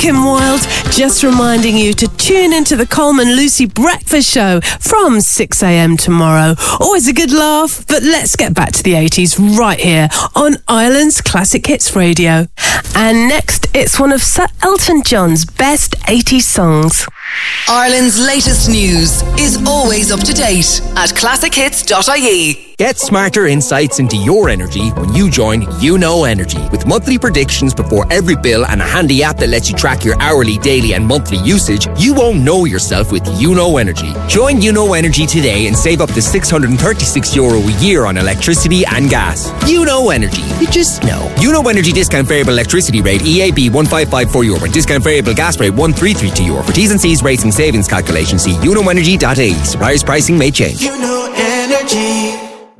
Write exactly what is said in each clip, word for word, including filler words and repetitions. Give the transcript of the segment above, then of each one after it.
Kim Wilde, just reminding you to tune into the Coleman Lucy Breakfast Show from six a.m. tomorrow. Always a good laugh, but let's get back to the eighties right here on Ireland's Classic Hits Radio. And next, it's one of Sir Elton John's best eighties songs. Ireland's latest news is always up to date at classic hits dot I E. Get smarter insights into your energy when you join You Know Energy. With monthly predictions before every bill and a handy app that lets you track your hourly, daily and monthly usage, you won't know yourself with You Know Energy. Join You Know Energy today and save up to six hundred thirty-six euro a year on electricity and gas. You Know Energy. You just know. You Know Energy discount variable electricity rate E A B one five five four euro and discount variable gas rate one three three two euro. For T's and C's, rates and savings calculation, see you know energy dot I E. Suppliers pricing may change. You Know Energy.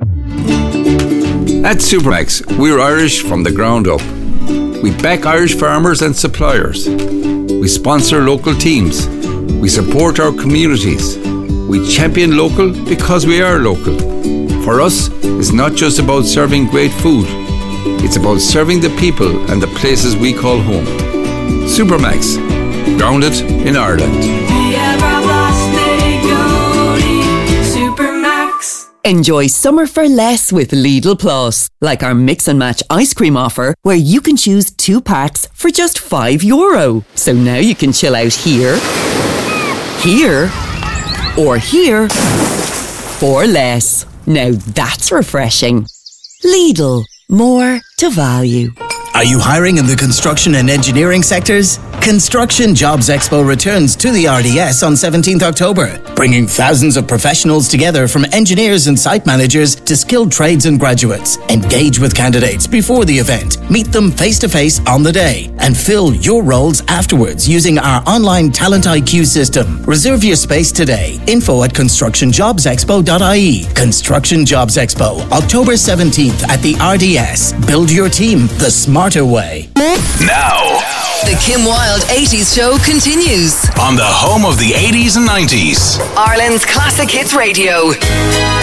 At Supermax, we're Irish from the ground up. We back Irish farmers and suppliers. We sponsor local teams. We support our communities. We champion local because we are local. For us, it's not just about serving great food. It's about serving the people and the places we call home. Supermax, grounded in Ireland. Enjoy summer for less with Lidl Plus, like our mix and match ice cream offer, where you can choose two packs for just five euro. So now you can chill out here, here, or here for less. Now that's refreshing. Lidl, more to value. Are you hiring in the construction and engineering sectors? Construction Jobs Expo returns to the R D S on seventeenth October, bringing thousands of professionals together from engineers and site managers to skilled trades and graduates. Engage with candidates before the event, meet them face-to-face on the day, and fill your roles afterwards using our online Talent I Q system. Reserve your space today. Info at construction jobs expo dot I E. Construction Jobs Expo, October seventeenth at the R D S. Build your team the smarter way. Now, the Kim Wilde eighties show continues on the home of the eighties and nineties. Ireland's Classic Hits Radio.